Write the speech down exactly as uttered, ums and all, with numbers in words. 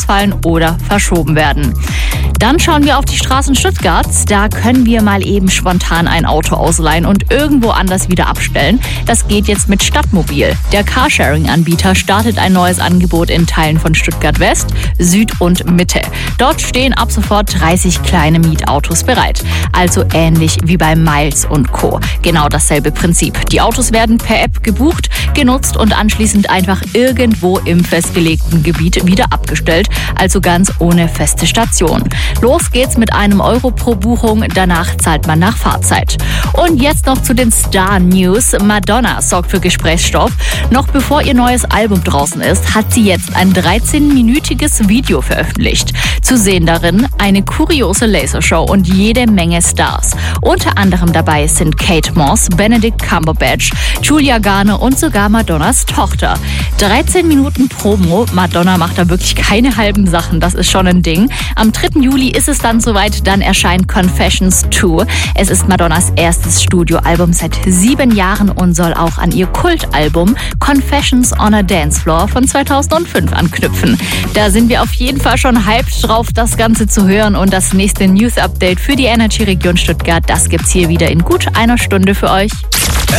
ausfallen oder verschoben werden. Dann schauen wir auf die Straßen Stuttgarts. Da können wir mal eben spontan ein Auto ausleihen und irgendwo anders wieder abstellen. Das geht jetzt mit Stadtmobil. Der Carsharing-Anbieter startet ein neues Angebot in Teilen von Stuttgart West, Süd und Mitte. Dort stehen ab sofort dreißig kleine Mietautos bereit. Also ähnlich wie bei Miles und Co. Genau dasselbe Prinzip. Die Autos werden per App gebucht, genutzt und anschließend einfach irgendwo im festgelegten Gebiet wieder abgestellt. Also ganz ohne feste Station. Los geht's mit einem Euro pro Buchung, danach zahlt man nach Fahrzeit. Und jetzt noch zu den Star-News. Madonna sorgt für Gesprächsstoff. Noch bevor ihr neues Album draußen ist, hat sie jetzt ein dreizehnminütiges Video veröffentlicht. Zu sehen darin eine kuriose Lasershow und jede Menge Stars. Unter anderem dabei sind Kate Moss, Benedict Cumberbatch, Julia Garner und sogar Madonnas Tochter. dreizehn Minuten Promo. Madonna macht da wirklich keine halben Sachen, das ist schon ein Ding. Am dritten Juli ist es dann soweit, dann erscheint Confessions zwei. Es ist Madonnas erstes Studioalbum seit sieben Jahren und soll auch an ihr Kultalbum Confessions on a Dance Floor von zweitausendfünf anknüpfen. Da sind wir auf jeden Fall schon hyped drauf, das Ganze zu hören, und das nächste News-Update für die Energy-Region Stuttgart, das gibt's hier wieder in gut einer Stunde für euch.